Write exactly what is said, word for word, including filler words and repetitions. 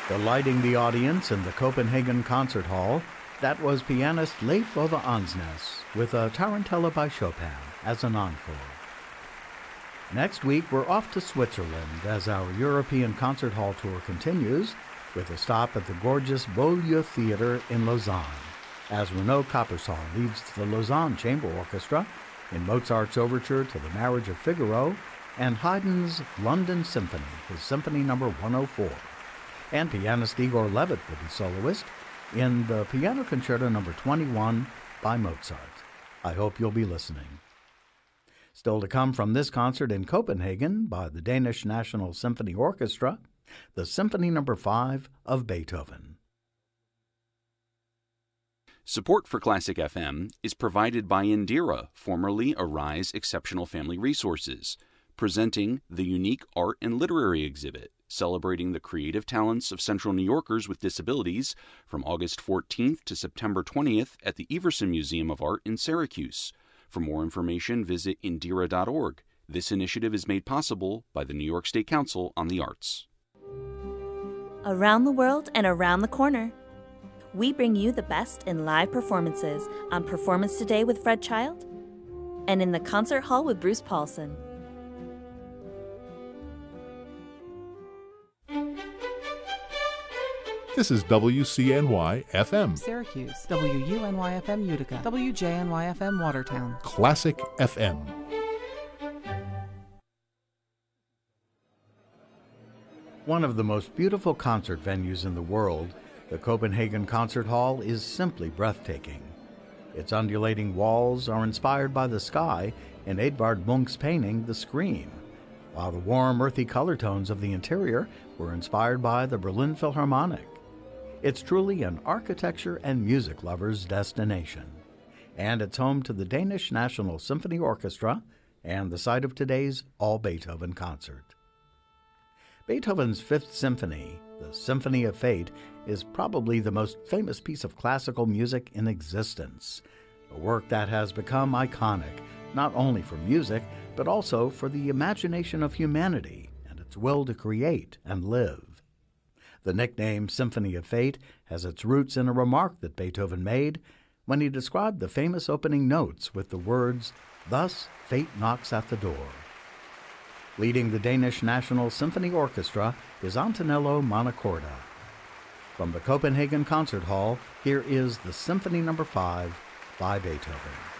Delighting the audience in the Copenhagen Concert Hall, that was pianist Leif Ove Andsnes with a Tarantella by Chopin as an encore. Next week, we're off to Switzerland as our European Concert Hall tour continues with a stop at the gorgeous Beaulieu Theatre in Lausanne, as Renaud Coppersol leads the Lausanne Chamber Orchestra in Mozart's Overture to the Marriage of Figaro and Haydn's London Symphony, his Symphony Number one oh four. And pianist Igor Levit will be soloist in the Piano Concerto Number twenty-one by Mozart. I hope you'll be listening. Still to come from this concert in Copenhagen by the Danish National Symphony Orchestra, the Symphony Number five of Beethoven. Support for Classic F M is provided by Indira, formerly Arise Exceptional Family Resources, presenting the unique art and literary exhibit celebrating the creative talents of Central New Yorkers with disabilities from August fourteenth to September twentieth at the Everson Museum of Art in Syracuse. For more information, visit indira dot org. This initiative is made possible by the New York State Council on the Arts. Around the world and around the corner, we bring you the best in live performances on Performance Today with Fred Child and in the Concert Hall with Bruce Paulson. This is W C N Y F M. Syracuse, W U N Y F M Utica, W J N Y F M Watertown. Classic F M. One of the most beautiful concert venues in the world, the Copenhagen Concert Hall is simply breathtaking. Its undulating walls are inspired by the sky in Edvard Munch's painting The Scream, while the warm, earthy color tones of the interior were inspired by the Berlin Philharmonic. It's truly an architecture and music lover's destination, and it's home to the Danish National Symphony Orchestra and the site of today's all-Beethoven concert. Beethoven's Fifth Symphony, the Symphony of Fate, is probably the most famous piece of classical music in existence, a work that has become iconic, not only for music, but also for the imagination of humanity and its will to create and live. The nickname Symphony of Fate has its roots in a remark that Beethoven made when he described the famous opening notes with the words, "Thus fate knocks at the door." Leading the Danish National Symphony Orchestra is Antonello Montecorda. From the Copenhagen Concert Hall, here is the Symphony Number five by Beethoven.